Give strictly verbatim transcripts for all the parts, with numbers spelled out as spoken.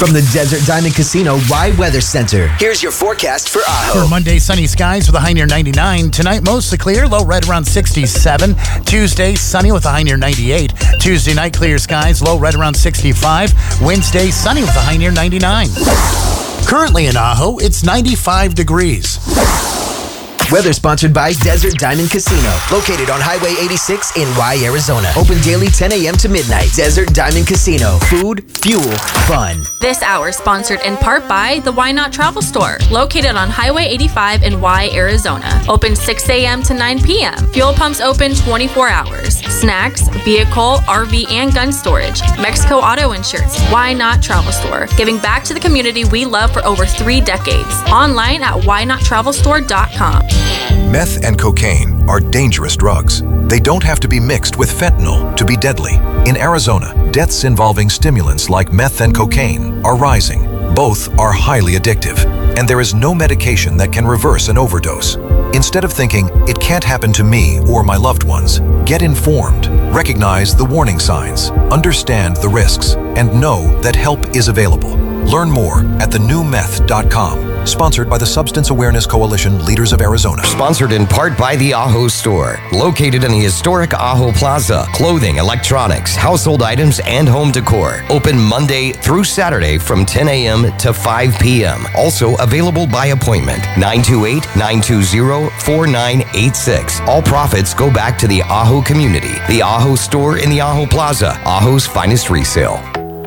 From the Desert Diamond Casino Y Weather Center, here's your forecast for Ajo. For Monday, sunny skies with a high near ninety-nine. Tonight, mostly clear, low red around sixty-seven. Tuesday, sunny with a high near ninety-eight. Tuesday night, clear skies, low red around sixty-five. Wednesday, sunny with a high near ninety-nine. Currently in Ajo, it's ninety-five degrees. Weather sponsored by Desert Diamond Casino, located on Highway eighty-six in Y, Arizona. Open daily ten a.m. to midnight. Desert Diamond Casino. Food, fuel, fun. This hour sponsored in part by the Why Not Travel Store, located on Highway eighty-five in Y, Arizona. Open six a.m. to nine p.m. Fuel pumps open twenty-four hours. Snacks, vehicle, R V, and gun storage. Mexico Auto Insurance. Why Not Travel Store, giving back to the community we love for over three decades. Online at why not travel store dot com. Meth and cocaine are dangerous drugs. They don't have to be mixed with fentanyl to be deadly. In Arizona, deaths involving stimulants like meth and cocaine are rising. Both are highly addictive, and there is no medication that can reverse an overdose. Instead of thinking, it can't happen to me or my loved ones, get informed, recognize the warning signs, understand the risks, and know that help is available. Learn more at the new meth dot com. Sponsored by the Substance Awareness Coalition Leaders of Arizona. Sponsored in part by the Ajo Store, located in the historic Ajo Plaza. Clothing, electronics, household items, and home decor. Open Monday through Saturday from ten a.m. to five p.m. Also available by appointment. nine two eight, nine two zero, four nine eight six. All profits go back to the Ajo community. The Ajo Store in the Ajo Plaza. Ajo's finest resale.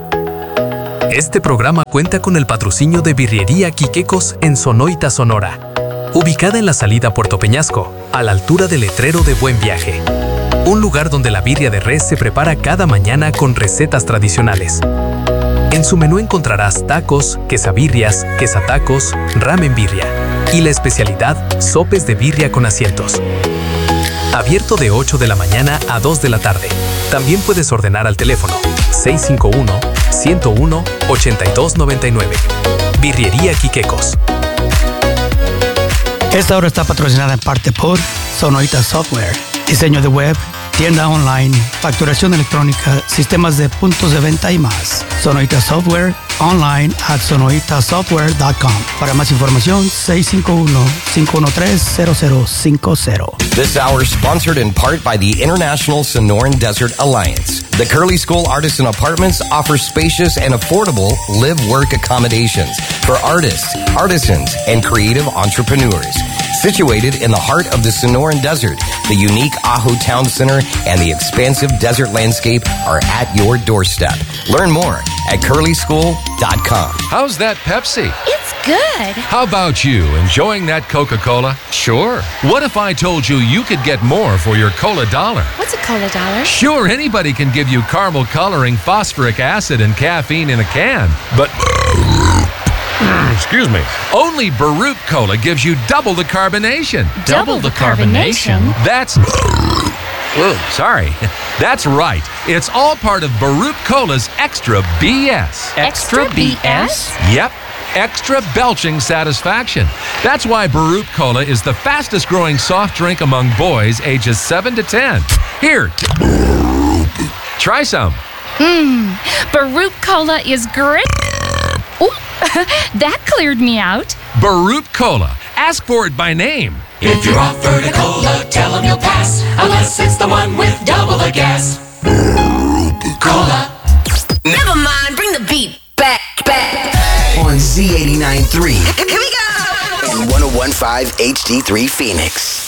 Este programa cuenta con el patrocinio de Birrería Quiquecos en Sonoita, Sonora, ubicada en la salida a Puerto Peñasco, a la altura del letrero de Buen Viaje. Un lugar donde la birria de res se prepara cada mañana con recetas tradicionales. En su menú encontrarás tacos, quesabirrias, quesatacos, ramen birria y la especialidad sopes de birria con asientos. Abierto de ocho de la mañana a dos de la tarde. También puedes ordenar al teléfono seis cinco uno, uno cero uno, ocho dos nueve nueve. Birrería Quiquecos. Esta hora está patrocinada en parte por Sonorita Software. Diseño de web, tienda online, facturación electrónica, sistemas de puntos de venta y más. Sonorita Software, online at sonorita software dot com. Para más información, seis cinco uno, cinco uno tres, cero cero cinco cero. This hour sponsored in part by the International Sonoran Desert Alliance. The Curly School Artisan Apartments offer spacious and affordable live-work accommodations for artists, artisans, and creative entrepreneurs. Situated in the heart of the Sonoran Desert, the unique Ajo Town Center and the expansive desert landscape are at your doorstep. Learn more at curly school dot com. How's that Pepsi? It's good. How about you, enjoying that Coca-Cola? Sure. What if I told you you could get more for your Cola Dollar? What's a Cola Dollar? Sure, anybody can give you caramel coloring, phosphoric acid, and caffeine in a can. But... Excuse me. Only Baruch Cola gives you double the carbonation. Double the carbonation? That's... Ugh, sorry. That's right. It's all part of Baruch Cola's Extra B S. Extra B S? Yep. Extra belching satisfaction. That's why Baruch Cola is the fastest growing soft drink among boys ages seven to ten. Here. Try some. Mmm. Baruch Cola is great. Ooh, that cleared me out. Baruch Cola. Ask for it by name. If you're offered a cola, tell them you'll pass, unless it's the one with double the gas. Cola. Never mind, bring the beat back, back. On Z eighty-nine point three. Here we go. And one oh one point five H D three Phoenix.